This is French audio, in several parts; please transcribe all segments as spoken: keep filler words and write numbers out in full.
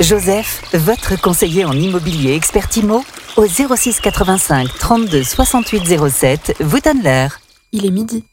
Joseph, votre conseiller en immobilier expert IMO, au zéro six quatre-vingt-cinq trente-deux soixante-huit zéro sept, vous donne l'heure. Il est midi.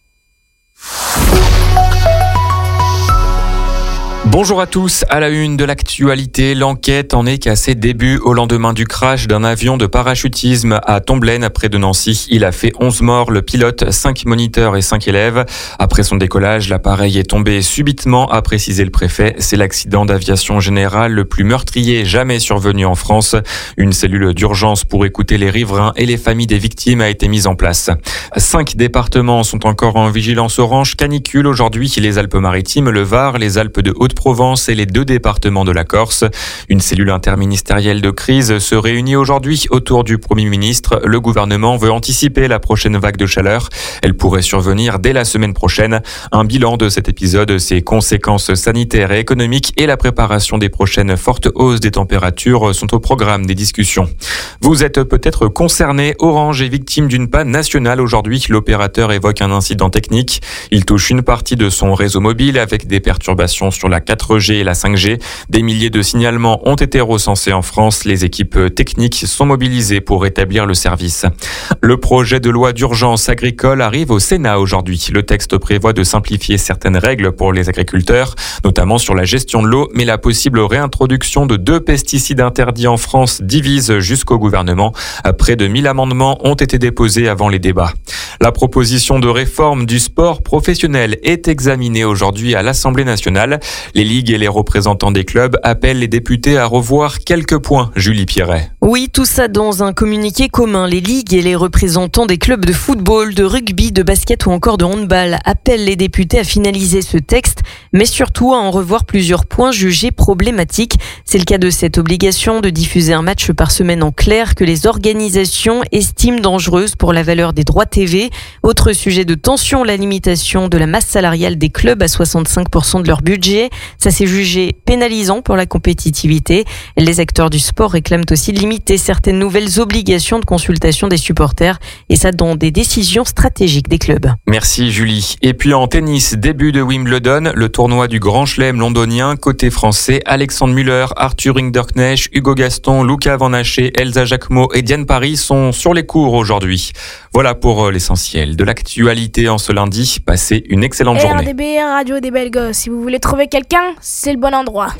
Bonjour à tous, à la une de l'actualité, l'enquête en est qu'à ses débuts au lendemain du crash d'un avion de parachutisme à Tomblaine, près de Nancy. Il a fait onze morts, le pilote, cinq moniteurs et cinq élèves. Après son décollage, l'appareil est tombé subitement, a précisé le préfet. C'est l'accident d'aviation générale le plus meurtrier jamais survenu en France. Une cellule d'urgence pour écouter les riverains et les familles des victimes a été mise en place. Cinq départements sont encore en vigilance orange canicule aujourd'hui. Les Alpes-Maritimes, le Var, les Alpes de Haute Provence et les deux départements de la Corse. Une cellule interministérielle de crise se réunit aujourd'hui autour du Premier ministre. Le gouvernement veut anticiper la prochaine vague de chaleur. Elle pourrait survenir dès la semaine prochaine. Un bilan de cet épisode, ses conséquences sanitaires et économiques et la préparation des prochaines fortes hausses des températures sont au programme des discussions. Vous êtes peut-être concerné. Orange est victime d'une panne nationale aujourd'hui. L'opérateur évoque un incident technique. Il touche une partie de son réseau mobile avec des perturbations sur la quatre G et la cinq G. Des milliers de signalements ont été recensés en France. Les équipes techniques sont mobilisées pour rétablir le service. Le projet de loi d'urgence agricole arrive au Sénat aujourd'hui. Le texte prévoit de simplifier certaines règles pour les agriculteurs, notamment sur la gestion de l'eau, mais la possible réintroduction de deux pesticides interdits en France divise jusqu'au gouvernement. Près de mille amendements ont été déposés avant les débats. La proposition de réforme du sport professionnel est examinée aujourd'hui à l'Assemblée nationale. Les ligues et les représentants des clubs appellent les députés à revoir quelques points. Julie Pierret. Oui, tout ça dans un communiqué commun. Les ligues et les représentants des clubs de football, de rugby, de basket ou encore de handball appellent les députés à finaliser ce texte, mais surtout à en revoir plusieurs points jugés problématiques. C'est le cas de cette obligation de diffuser un match par semaine en clair que les organisations estiment dangereuse pour la valeur des droits T V. Autre sujet de tension, la limitation de la masse salariale des clubs à soixante-cinq pour cent de leur budget. Ça s'est jugé pénalisant pour la compétitivité. Les acteurs du sport réclament aussi de limiter certaines nouvelles obligations de consultation des supporters et ça dans des décisions stratégiques des clubs. Merci Julie. Et puis en tennis, début de Wimbledon, le tournoi du Grand Chelem londonien. Côté français, Alexandre Müller, Arthur Rinderknecht, Hugo Gaston, Luca Van Haché, Elsa Jacquemot et Diane Paris sont sur les cours aujourd'hui. Voilà pour l'essentiel de l'actualité en ce lundi. Passez une excellente journée. R D B, Radio des Belles Gosses. Si vous voulez trouver quelqu'un, c'est le bon endroit.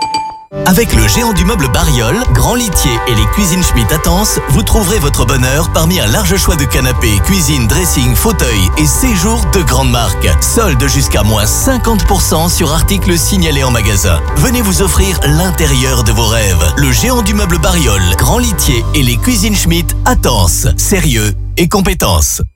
Avec le géant du meuble Bariol, Grand Litier et les cuisines Schmitt à Tence, vous trouverez votre bonheur parmi un large choix de canapés, cuisine, dressing, fauteuils et séjours de grandes marques. Solde jusqu'à moins cinquante pour cent sur articles signalés en magasin. Venez vous offrir l'intérieur de vos rêves. Le géant du meuble Bariol, Grand Litier et les cuisines Schmitt à Tence. Sérieux et compétence.